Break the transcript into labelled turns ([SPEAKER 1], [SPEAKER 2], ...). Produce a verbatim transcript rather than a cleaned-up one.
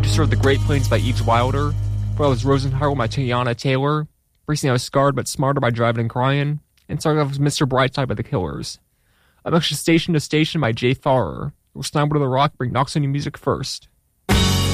[SPEAKER 1] producer of The Great Plains by Each Wilder. Before that was Rosenheart by Tiana Taylor. Recently I was Scarred But Smarter by Driving and Crying. And started off was Mister Brightside by The Killers. I'm actually Station to Station by Jay Farrer. We're Sniper to the Rock, bring Knocks on Your Music first.